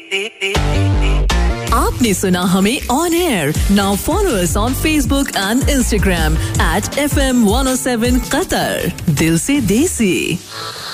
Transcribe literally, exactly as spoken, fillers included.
आपने सुना हमें on air. Now follow us on Facebook and Instagram at F M one O seven Qatar. दिल से देसी.